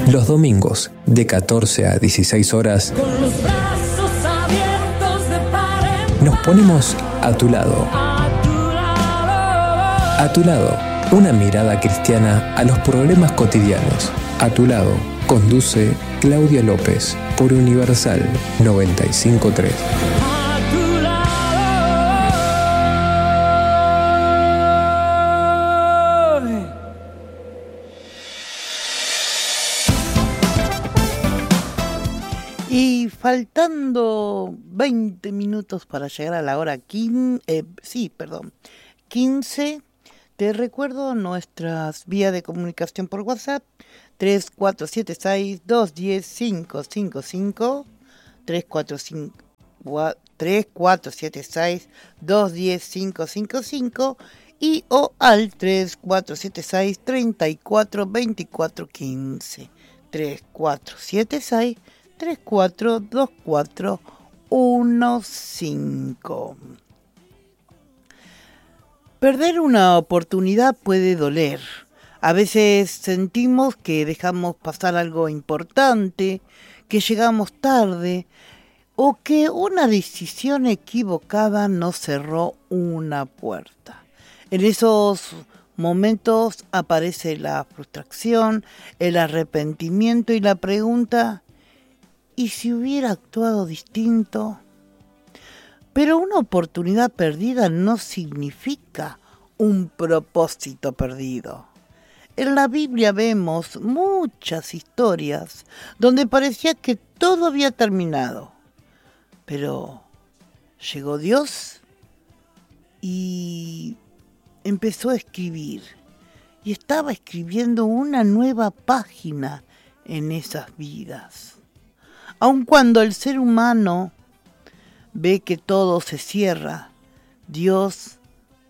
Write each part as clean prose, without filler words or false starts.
Los domingos, de 14 a 16 horas, Con los brazos abiertos de par en par. nos ponemos a tu lado. A tu lado. A tu lado, una mirada cristiana a los problemas cotidianos. A tu lado, conduce Claudia López por Universal 95.3. A tu lado. Y faltando 20 minutos para llegar a la hora 15, te recuerdo nuestras vías de comunicación por WhatsApp: 3476-210-555, 3476-210-555 y o al 3476-342415, 3476-342415. Perder una oportunidad puede doler. A veces sentimos que dejamos pasar algo importante, que llegamos tarde o que una decisión equivocada nos cerró una puerta. En esos momentos aparece la frustración, el arrepentimiento y la pregunta: ¿y si hubiera actuado distinto? Pero una oportunidad perdida no significa un propósito perdido. En la Biblia vemos muchas historias donde parecía que todo había terminado. Pero llegó Dios y empezó a escribir. Y estaba escribiendo una nueva página en esas vidas. Aun cuando el ser humano ve que todo se cierra, Dios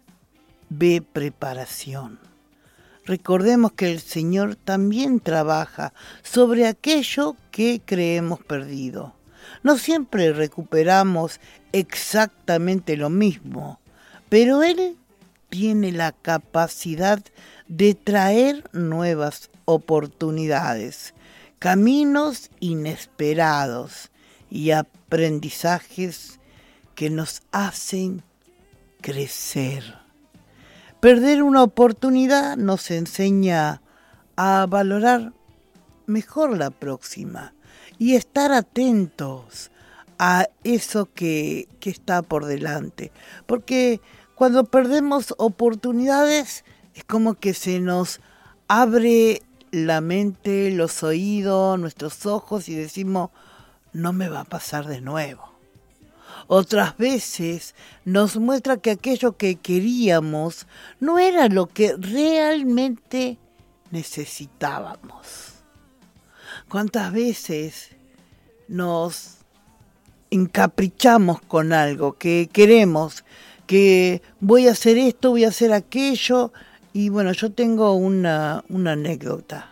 ve preparación. Recordemos que el Señor también trabaja sobre aquello que creemos perdido. No siempre recuperamos exactamente lo mismo, pero Él tiene la capacidad de traer nuevas oportunidades, caminos inesperados y aprendizajes que nos hacen crecer. Perder una oportunidad nos enseña a valorar mejor la próxima y estar atentos a eso que está por delante. Porque cuando perdemos oportunidades es como que se nos abre la mente, los oídos, nuestros ojos y decimos: no me va a pasar de nuevo. Otras veces nos muestra que aquello que queríamos no era lo que realmente necesitábamos. ¿Cuántas veces nos encaprichamos con algo que queremos? Que voy a hacer esto, voy a hacer aquello. Y bueno, yo tengo una anécdota.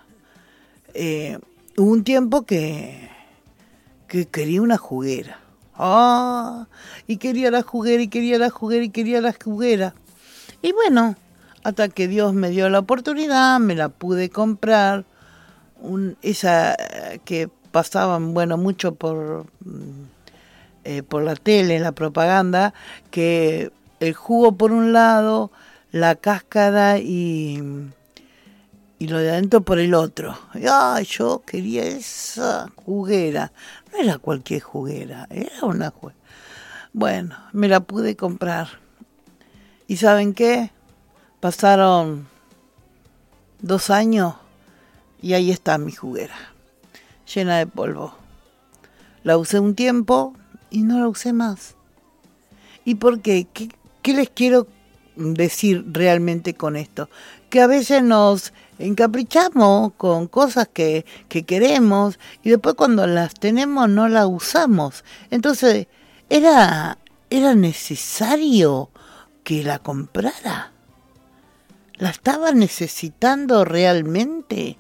Hubo un tiempo que quería una juguera. Y quería la juguera, y quería la juguera, y quería la juguera. Y bueno, hasta que Dios me dio la oportunidad, me la pude comprar. Esa que pasaban, mucho por la tele, la propaganda, que el jugo por un lado, la cáscara y lo de adentro por el otro. Yo quería esa juguera. No era cualquier juguera, era una juguera. Bueno, me la pude comprar. ¿Y saben qué? Pasaron 2 años y ahí está mi juguera, llena de polvo. La usé un tiempo y no la usé más. ¿Y por qué? ¿Qué les quiero decir realmente con esto? Que a veces nos encaprichamos con cosas que queremos y después cuando las tenemos no las usamos. Entonces, ¿era necesario que la comprara? ¿La estaba necesitando realmente?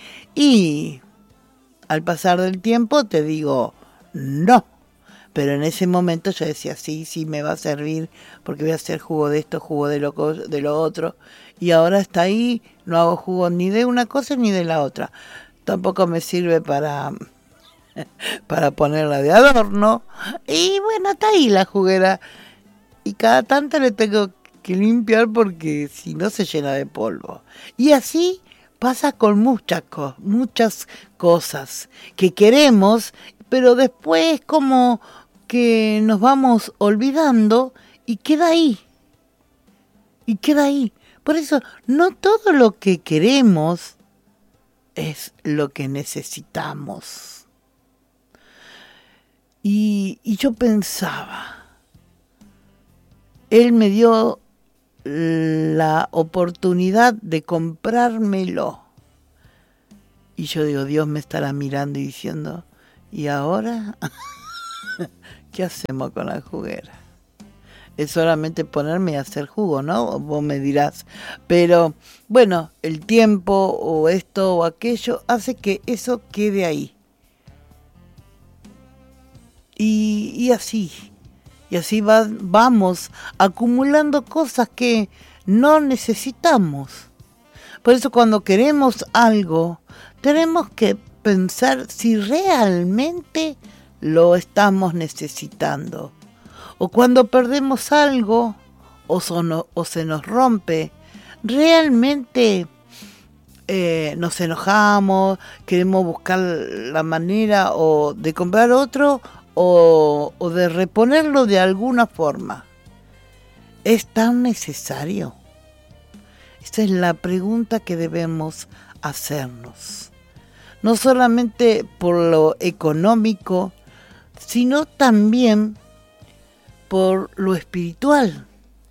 Y al pasar del tiempo te digo, no. Pero en ese momento yo decía, sí, me va a servir porque voy a hacer jugo de esto, jugo de lo otro. Y ahora está ahí, no hago jugo ni de una cosa ni de la otra. tampoco me sirve para ponerla de adorno. Y bueno, está ahí la juguera. Y cada tanto le tengo que limpiar porque si no se llena de polvo. Y así pasa con muchas cosas que queremos, pero después como que nos vamos olvidando y queda ahí. Y queda ahí. Por eso no todo lo que queremos es lo que necesitamos. Y yo pensaba, él me dio la oportunidad de comprármelo. Y yo digo, Dios me estará mirando y diciendo, ¿y ahora? ¿Qué hacemos con la juguera? Es solamente ponerme a hacer jugo, ¿no? Vos me dirás. Pero, bueno, el tiempo o esto o aquello hace que eso quede ahí. Y así. Y así vamos acumulando cosas que no necesitamos. Por eso cuando queremos algo, tenemos que pensar si realmente lo estamos necesitando. O cuando perdemos algo o se nos rompe, realmente nos enojamos, queremos buscar la manera o de comprar otro o de reponerlo de alguna forma. ¿Es tan necesario? Esa es la pregunta que debemos hacernos. No solamente por lo económico, sino también por lo espiritual.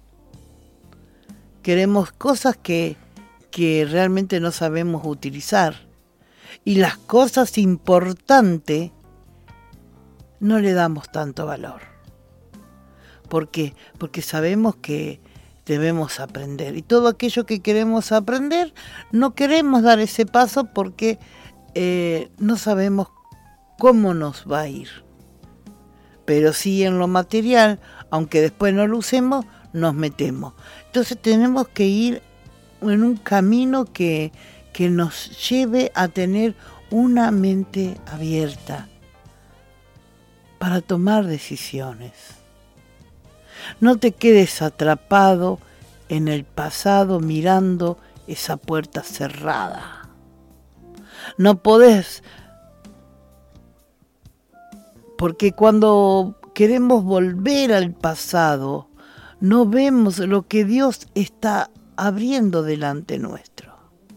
Queremos cosas que realmente no sabemos utilizar. Y las cosas importantes no le damos tanto valor. ¿Por qué? Porque sabemos que debemos aprender. Y todo aquello que queremos aprender, no queremos dar ese paso porque no sabemos cómo nos va a ir. Pero sí en lo material, aunque después no lo usemos, nos metemos. Entonces tenemos que ir en un camino que nos lleve a tener una mente abierta para tomar decisiones. No te quedes atrapado en el pasado mirando esa puerta cerrada. No podés, porque cuando queremos volver al pasado, no vemos lo que Dios está abriendo delante nuestro.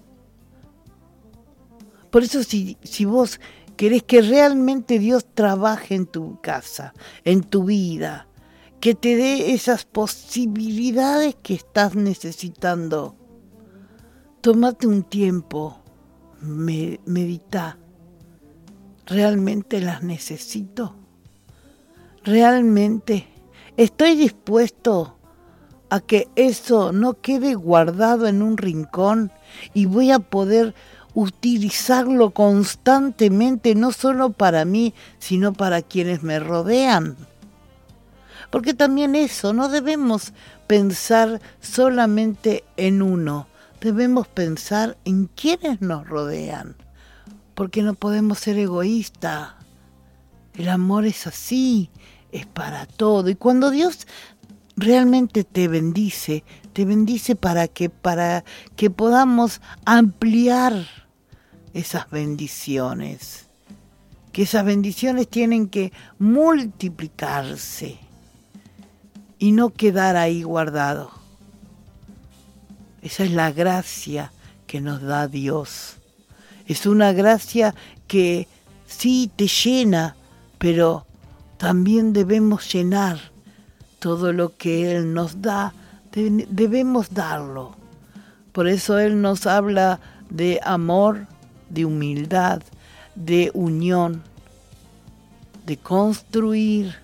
Por eso si vos querés que realmente Dios trabaje en tu casa, en tu vida, que te dé esas posibilidades que estás necesitando, tómate un tiempo, medita. ¿Realmente las necesito? ¿Realmente estoy dispuesto a que eso no quede guardado en un rincón y voy a poder utilizarlo constantemente, no solo para mí, sino para quienes me rodean? Porque también eso, no debemos pensar solamente en uno, debemos pensar en quienes nos rodean, porque no podemos ser egoístas. El amor es así, es para todo. Y cuando Dios realmente te bendice para que podamos ampliar esas bendiciones. Que esas bendiciones tienen que multiplicarse y no quedar ahí guardado. Esa es la gracia que nos da Dios. Es una gracia que sí te llena, pero también debemos llenar todo lo que Él nos da, debemos darlo. Por eso Él nos habla de amor, de humildad, de unión, de construir,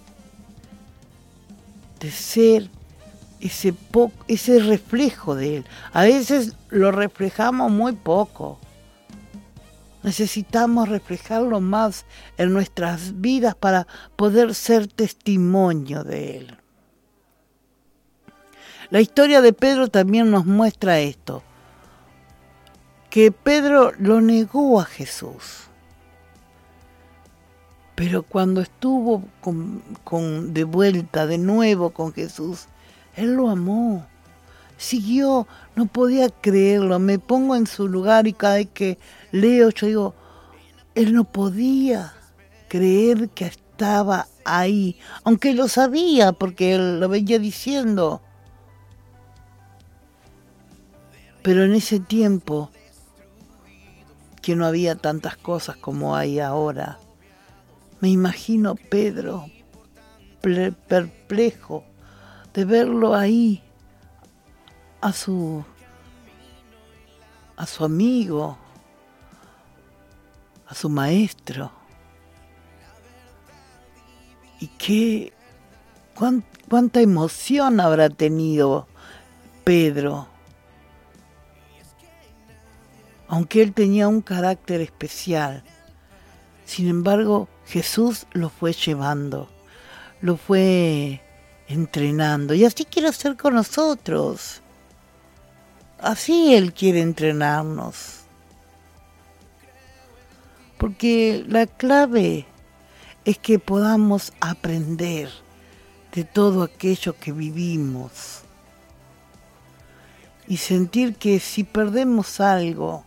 de ser ese reflejo de Él. A veces lo reflejamos muy poco. Necesitamos reflejarlo más en nuestras vidas para poder ser testimonio de Él. La historia de Pedro también nos muestra esto, que Pedro lo negó a Jesús. Pero cuando estuvo de vuelta de nuevo con Jesús, él lo amó. Siguió, no podía creerlo. Me pongo en su lugar y cada vez que leo, yo digo, él no podía creer que estaba ahí, aunque lo sabía porque él lo venía diciendo. Pero en ese tiempo, que no había tantas cosas como hay ahora, me imagino Pedro perplejo de verlo ahí, a su amigo, a su maestro. Y cuánta emoción habrá tenido Pedro. Aunque él tenía un carácter especial, sin embargo, Jesús lo fue llevando, lo fue entrenando. Y así quiere hacer con nosotros. Así Él quiere entrenarnos. Porque la clave es que podamos aprender de todo aquello que vivimos. Y sentir que si perdemos algo,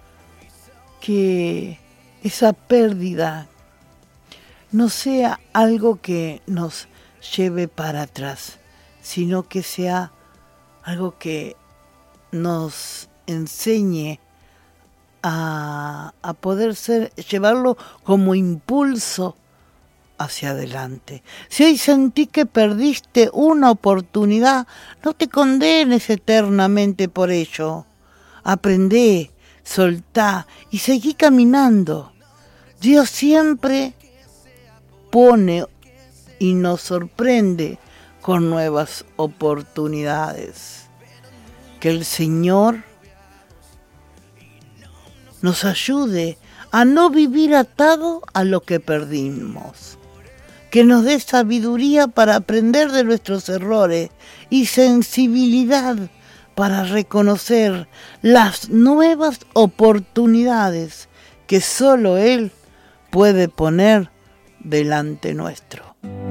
que esa pérdida no sea algo que nos lleve para atrás, sino que sea algo que nos enseñe a poder llevarlo como impulso hacia adelante. Si hoy sentí que perdiste una oportunidad, no te condenes eternamente por ello. Aprendé, soltá y seguí caminando. Dios siempre pone y nos sorprende con nuevas oportunidades. Que el Señor nos ayude a no vivir atado a lo que perdimos. Que nos dé sabiduría para aprender de nuestros errores y sensibilidad para reconocer las nuevas oportunidades que solo Él puede poner delante nuestro.